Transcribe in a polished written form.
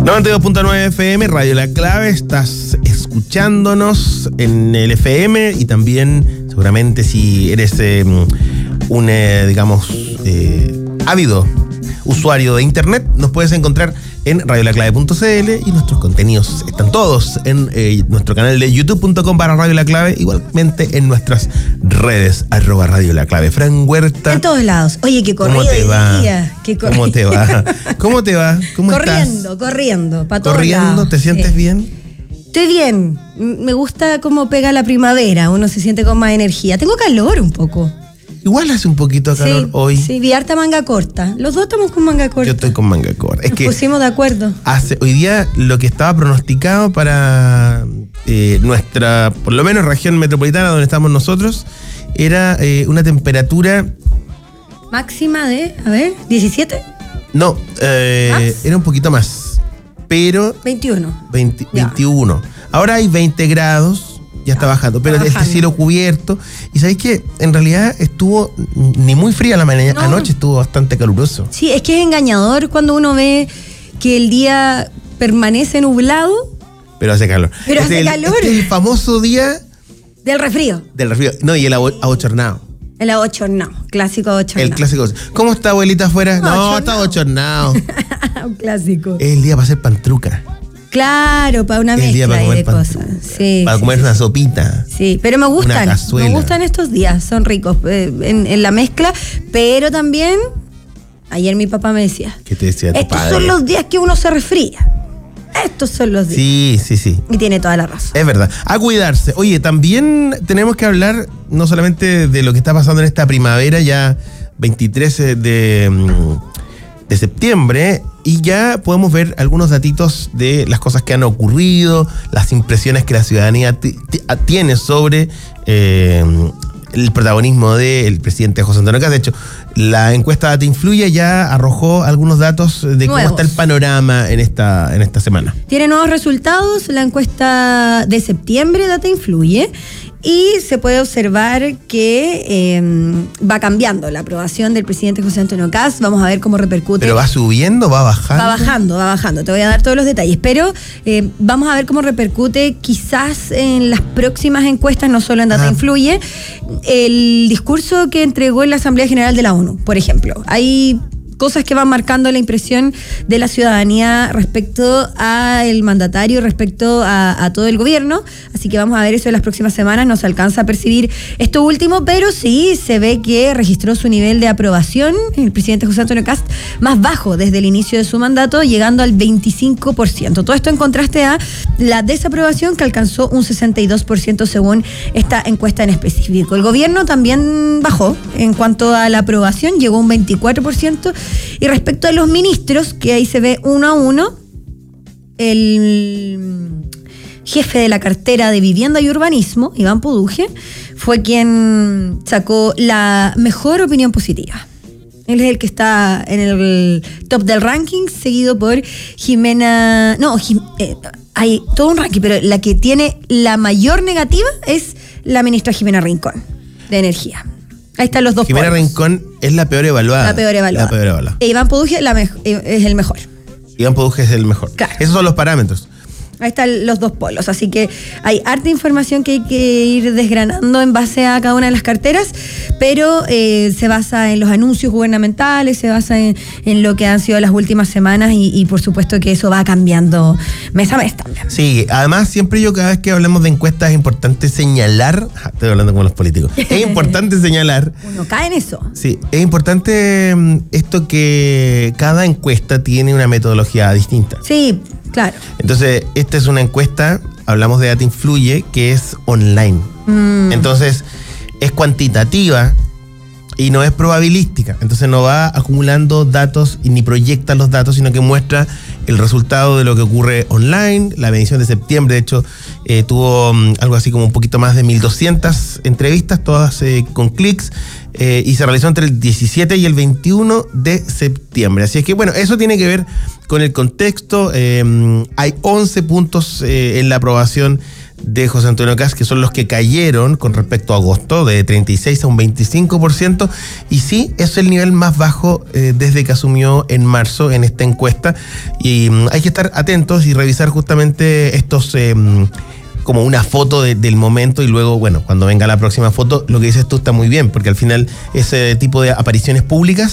92.9 FM, Radio La Clave. Estás escuchándonos en el FM y también seguramente si eres ávido usuario de internet, nos puedes encontrar en radiolaclave.cl y nuestros contenidos están todos en nuestro canal de youtube.com/Radio La Clave, igualmente en nuestras redes @Radio La Clave. Fran Huerta. En todos lados. Oye, qué corrido. ¿Cómo te va? ¿Cómo te va? ¿Cómo te va? ¿Cómo corriendo, estás? Corriendo, para todos ¿Corriendo? lados. ¿Te sientes bien? Estoy bien. Me gusta cómo pega la primavera. Uno se siente con más energía. Tengo calor un poco. Igual hace un poquito de calor hoy. Sí, vi harta manga corta. Los dos estamos con manga corta. Yo estoy con manga corta. Es Nos que pusimos de acuerdo. hoy día lo que estaba pronosticado para nuestra, por lo menos región metropolitana donde estamos nosotros, era una temperatura... Máxima de, 17. No, era un poquito más. Pero... 21. 21. Ahora hay 20 grados. Ya está bajando, pero este cielo cubierto. Y ¿sabéis qué? En realidad estuvo ni muy fría la mañana. No. Anoche estuvo bastante caluroso. Sí, es que es engañador cuando uno ve que el día permanece nublado. Pero hace calor. Hace calor. Este es el famoso día... Del resfrío. No, y el abochornado. El abochornado. Clásico abochornado. El clásico. ¿Cómo está abuelita afuera? No, está abochornado. Un clásico. Es el día para hacer pantruca. Claro, para una mezcla de cosas. Sí, para comer una sopita. Sí, pero me gustan estos días, son ricos en la mezcla, pero también, ayer mi papá me decía, ¿qué te decía tu padre? Estos son los días que uno se resfría. Estos son los días. Sí. Y tiene toda la razón. Es verdad. A cuidarse. Oye, también tenemos que hablar no solamente de lo que está pasando en esta primavera, ya 23 de septiembre, y ya podemos ver algunos datitos de las cosas que han ocurrido, las impresiones que la ciudadanía tiene sobre el protagonismo del presidente José Antonio Kast. De hecho, la encuesta Data Influye ya arrojó algunos datos de nuevos. Cómo está el panorama en esta semana. Tiene nuevos resultados la encuesta de septiembre Data Influye. Y se puede observar que va cambiando la aprobación del presidente José Antonio Kast. Vamos a ver cómo repercute. ¿Pero va subiendo, va bajando? Va bajando. Te voy a dar todos los detalles. Pero vamos a ver cómo repercute quizás en las próximas encuestas, no solo en Data Influye, el discurso que entregó en la Asamblea General de la ONU, por ejemplo. Hay cosas que van marcando la impresión de la ciudadanía respecto al mandatario, respecto a todo el gobierno. Así que vamos a ver eso en las próximas semanas. No se alcanza a percibir esto último, pero sí se ve que registró su nivel de aprobación el presidente José Antonio Kast más bajo desde el inicio de su mandato, llegando al 25%. Todo esto en contraste a la desaprobación, que alcanzó un 62% según esta encuesta en específico. El gobierno también bajó en cuanto a la aprobación, llegó a un 24%. Y respecto a los ministros, que ahí se ve uno a uno, el jefe de la cartera de Vivienda y Urbanismo, Iván Poduje, fue quien sacó la mejor opinión positiva. Él es el que está en el top del ranking, seguido por Jimena... hay todo un ranking, pero la que tiene la mayor negativa es la ministra Jimena Rincón, de Energía. Ahí están los dos. Jimena Rincón es la peor evaluada. La peor evaluada. E Iván Poduje es el mejor. Iván Poduje es el mejor. Claro. Esos son los parámetros. Ahí están los dos polos, así que hay harta información que hay que ir desgranando en base a cada una de las carteras, pero se basa en los anuncios gubernamentales, se basa en lo que han sido las últimas semanas y por supuesto que eso va cambiando mes a mes también. Sí, además siempre cada vez que hablamos de encuestas es importante señalar, estoy hablando como los políticos, es importante señalar... Uno cae en eso. Sí, es importante esto que cada encuesta tiene una metodología distinta. Sí, claro. Entonces, esta es una encuesta, hablamos de Data Influye, que es online. Entonces, es cuantitativa y no es probabilística. Entonces, no va acumulando datos y ni proyecta los datos, sino que muestra el resultado de lo que ocurre online. La medición de septiembre, de hecho, tuvo algo así como un poquito más de 1.200 entrevistas, todas con clics. y se realizó entre el 17 y el 21 de septiembre. Así es que, bueno, eso tiene que ver con el contexto. Hay 11 puntos en la aprobación de José Antonio Kast, que son los que cayeron con respecto a agosto, de 36 a un 25%, y sí, es el nivel más bajo desde que asumió en marzo en esta encuesta, y hay que estar atentos y revisar justamente estos como una foto del momento, y luego, bueno, cuando venga la próxima foto, lo que dices tú está muy bien, porque al final ese tipo de apariciones públicas